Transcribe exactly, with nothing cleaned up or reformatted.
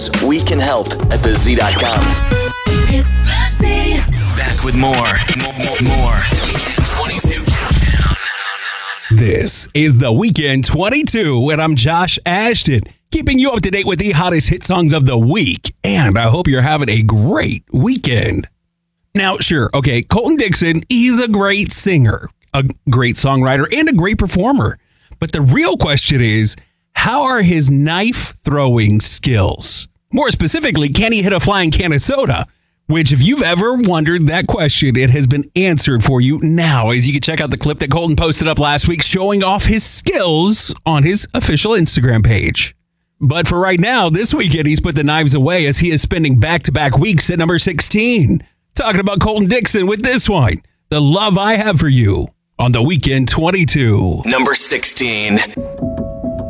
We can help at the Z dot com. It's the Z. Back with more, more, more, more. Weekend twenty-two Countdown. This is the Weekend twenty-two, and I'm Josh Ashton, keeping you up to date with the hottest hit songs of the week. And I hope you're having a great weekend. Now, sure, okay, Colton Dixon, he's a great singer, a great songwriter, and a great performer. But the real question is, how are his knife throwing skills? More specifically, can he hit a flying can of soda? Which, if you've ever wondered that question, it has been answered for you now, as you can check out the clip that Colton posted up last week showing off his skills on his official Instagram page. But for right now, this weekend, he's put the knives away as he is spending back-to-back weeks at number sixteen. Talking about Colton Dixon with this one, The Love I Have for You, on the Weekend twenty-two. Number sixteen.